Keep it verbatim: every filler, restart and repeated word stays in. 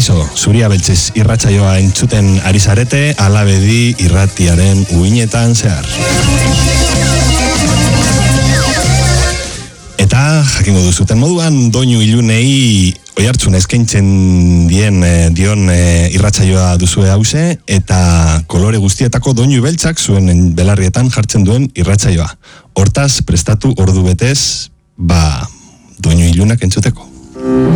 Kaixo, zuria beltzez irratsaioa entzuten ari zarete, alabedi irratiaren uinetan zehar. Eta, jakingo duzuten moduan, doinu ilunei oihartzun eskaintzen dien eh, dion eh, irratsaioa duzue hause, eta kolore guztietako doinu beltzak zuen belarrietan jartzen duen irratsaioa. Hortaz, prestatu ordu betez, ba, doinu ilunak entzuteko.